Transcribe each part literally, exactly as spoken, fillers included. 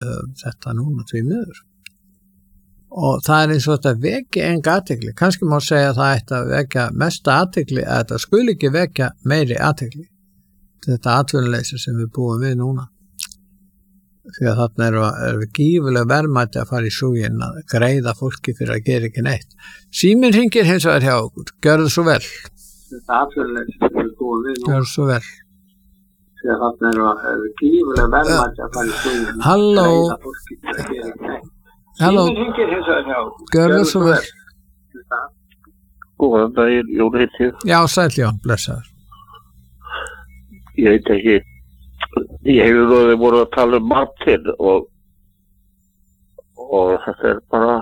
höfum þetta núna því miður. Og það er eins og þetta vekja enga athygli. Kannski má segja að það ætti að vekja mesta athygli, að þetta skuli ekki vekja meiri athygli. Þetta atvinnuleysi sem við búum við núna. Því að þarna eru, eru gífulega verðmæti að fara í súginn að greiða fólki fyrir að gera ekki neitt. Síminn hringir hins vegar hjá okkur. Gjörðu svo vel. Þetta atvinnuleysi sem við búum við núna. Gjörðu svo vel. Því að þarna eru, eru gífulega verðmæti að fara í súginn að greiða fólki fyrir að gera ekki neitt. Halló. Gjörðu svo vel. Góðan daginn, Jón heiti. Já, sæll Jón, blessaður. Ég veit ekki, ég hefur nú þeir voru að tala um matinn og, og þetta er bara,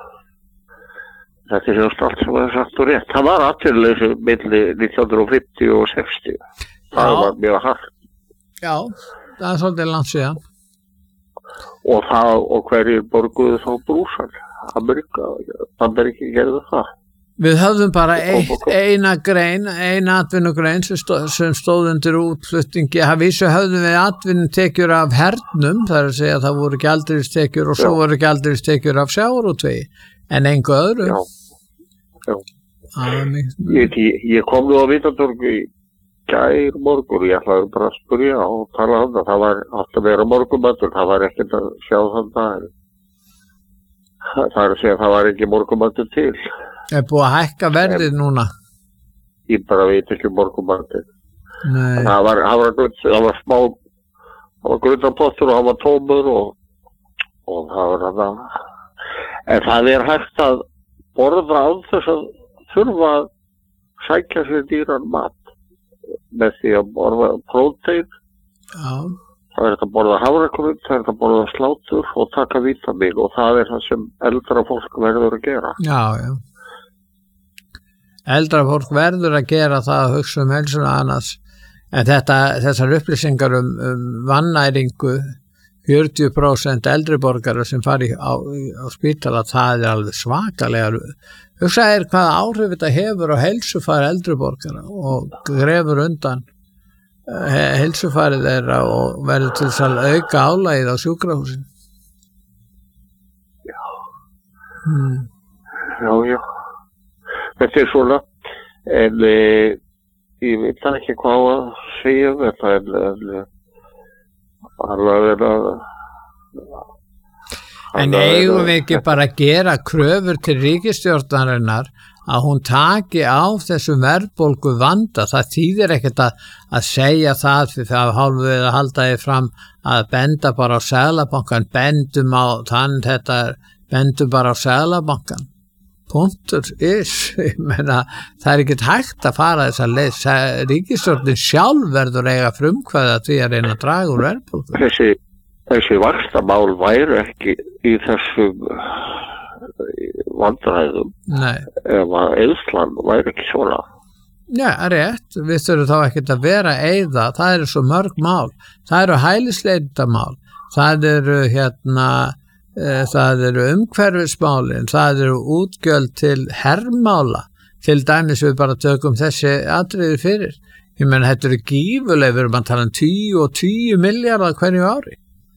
þetta er just allt sem það er sagt og rétt. Það var atvinnuleysi milli nítján hundruð fimmtíu og sextíu. Það Já. Var mjög hart. Já, það er svolítið langt síðan. Og það, og hverjir borguðu þá brúsan? Amerika, Amerika gerðu það. Við höfðum bara eitt, eina grein, eina atvinnugrein sem, stó, sem stóð undir útflutningi. Það vísu höfðum við atvinnutekjur af hernum, það er að segja að það voru gjaldeyristekjur og svo Já. Voru gjaldeyristekjur af sjávarútvegi, en engu öðru. Já, Já. Ég, ég kom nú á Vitatorg í gær morgun, ég ætlaði bara að spyrja og tala um það. Það var átt að vera morgunmatur, það var ekkert að sjá þann dag. Það er að segja að það var ekki morgunmatur til. Er búið að hækka verðið núna? Ég bara veit ekki morgunmatur. Nei. Það var, það var, það var smá, það var grunarpottur og það var tómur og, og það var það. En það er hægt að borða án þess að þurfa að sækja sér dýran mat með því að borða prótein. Já. Það er að borða hafragrauð, það er að borða slátur og taka vítamín og það er það sem eldra fólk verður að gera. Já, já. Eldra fólk verður að gera það að hugsa um heilsuna annars. En þetta, þessar upplýsingar um, um vannæringu, fjörutíu prósent eldri borgara sem fari á, á spítala, það er alveg svakalega. Hugsa er hvaða áhrif þetta hefur á heilsufar eldri borgara og grefur undan heilsufarið þeirra og verður til þess að auka álagið á sjúkrahúsin. Já. Hmm. Já, já. Þetta er svona, en e, ég veit ekki hvað að segja um þetta, en, en alveg er að... En eigum við ekki bara að gera kröfur til ríkisstjórnarinnar að hún taki á þessum verðbólgu vanda? Það þýðir ekkert að, að segja það fyrir það hálfu við að halda þið fram að benda bara á Seðlabankann, bendum á þann þetta, bendum bara á Seðlabankann. Punktur is, ég meina, það er ekkert hægt að fara þess að leið, ríkisstjórnin sjálf verður eiga frumkvæði að því að reyna að draga úr verðbólgu. Þessi, þessi vaxtamál væri ekki í þessum vandræðum. Nei. Ef að eyðslan væri ekki svona. Já, rétt, við þurfum þá ekkert að vera eyða, það eru svo mörg mál, það eru hælisleitendamál, það eru hérna, e, það eru umhverfismálin, það eru útgjöld til hermála, til dæmis við bara tökum þessi atriði fyrir. Ég menn, þetta eru gífuleg, við erum að tala um tíu og tíu milljarðar hverju ári.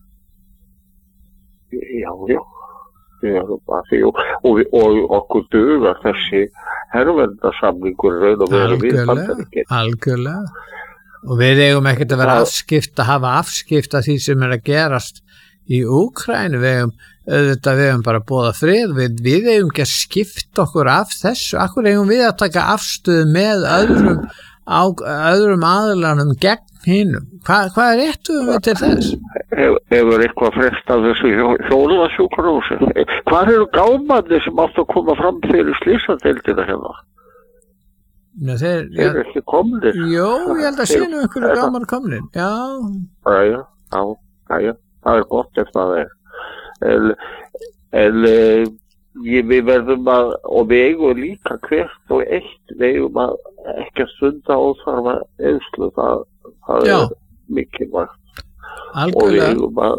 Já, já. Og, og, og okkur dugar þessi hervendarsamlingur raun og veru við Bandaríkin. Algjörlega. Og við eigum ekkert að vera afskipta, hafa afskipta því sem er að gerast í Úkraínu. Við eigum, auðvitað við eigum bara að boða frið. Við, við eigum ekki að skipta okkur af þessu. Akkur eigum við að taka afstöðu með öðrum, á, öðrum aðilanum gegn hinum. Hva, hvað er réttum við til þess? Hefur eitthvað frest af þessu hjólasjúkrahúsi. Hvar eru gámandi sem átt að koma fram fyrir slísadeildina hérna? Já, þeir, þeir eru ekki komnir. Jó, ég held að séu einhverju gámar komnir. Já. Já, já, já, það er gott ef það er. En, en ég, við verðum að, og við eigum líka hvert og eitt, við eigum að ekki að stunda óþarfa eyðslu, það, það er mikilvægt. Algjörlega. Og við eigum að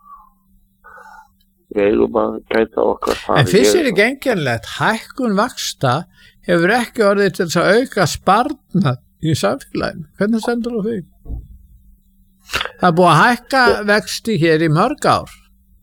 við eigum að gæta okkar það. En fyrst er ekki einkennilegt, hækkun vaxta hefur ekki orðið til þess að auka sparnað í samfélaginu. Hvernig stendur þú því? Það er búið að hækka vexti hér í mörg ár.